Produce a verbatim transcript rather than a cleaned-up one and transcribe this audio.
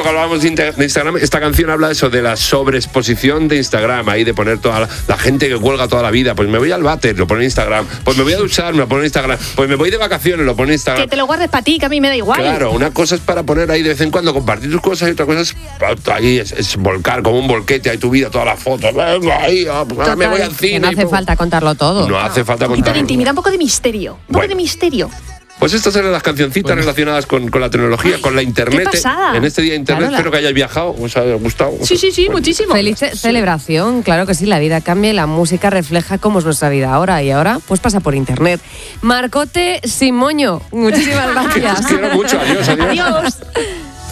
que hablábamos de, inter- de Instagram, esta canción habla de eso, de la sobreexposición de Instagram, ahí de poner toda la, la gente que cuelga toda la vida. Pues me voy al váter, lo pone en Instagram. Pues me voy a duchar, me lo pone en Instagram. Pues me voy de vacaciones, lo pone en Instagram. Que te lo guardes para ti, que a mí me da igual. Claro, una cosa es para poner ahí de vez en cuando, compartir tus cosas, y otra cosa es ahí es, es volcar como un volquete ahí tu vida, todas las fotos. Venga, ahí, ah, Total, me voy al cine. Que no hace falta contarlo todo. No hace falta Un poquito de contarlo. intimidad, un poco de misterio. Un poco Bueno. de misterio. Pues estas eran las cancioncitas Bueno. relacionadas con, con la tecnología, Ay, con la internet. qué pasada. En este día de internet, Claro, la- espero que hayáis viajado, os haya gustado. Sí, sí, sí, muchísimo. Feliz ce- celebración, claro que sí, la vida cambia y la música refleja cómo es nuestra vida ahora y ahora pues pasa por internet. Marcote sin moño, muchísimas gracias. Os quiero mucho, adiós, adiós. Adiós.